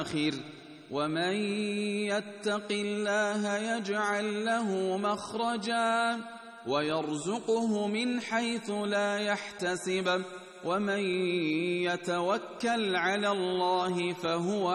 ومن يتق الله يجعل له مخرجا ويرزقه من حيث لا يحتسب ومن يتوكل على الله فهو